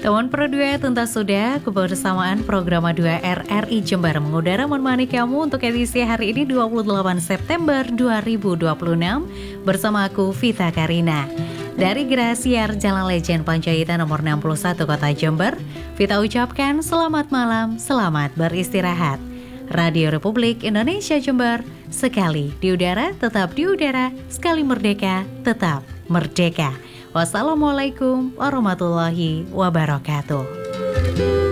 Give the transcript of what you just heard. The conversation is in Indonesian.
Teman Pro 2 tuntas sudah kebersamaan program 2 RRI Jember mengudara menemani kamu untuk edisi hari ini 28 September 2026 bersama aku Vita Karina. Dari Grasiar Jalan Lejen Panjaitan nomor 61 Kota Jember, Vita ucapkan selamat malam, selamat beristirahat. Radio Republik Indonesia Jember, sekali di udara tetap di udara, sekali merdeka tetap merdeka. Wassalamualaikum warahmatullahi wabarakatuh.